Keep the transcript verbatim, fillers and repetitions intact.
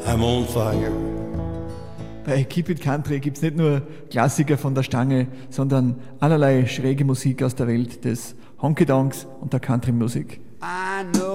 I'm on fire. Bei Keep It Country gibt es nicht nur Klassiker von der Stange, sondern allerlei schräge Musik aus der Welt des Honky-Donks und der Country-Musik. I know